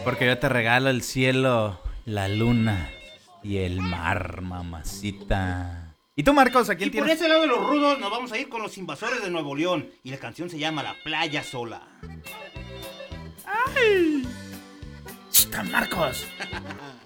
Porque yo te regalo el cielo, la luna y el mar, mamacita. ¿Y tú, Marcos, a quién Y por tienes? ese lado de los rudos nos vamos a ir con los Invasores de Nuevo León. Y la canción se llama La Playa Sola. ¡Tan Marcos!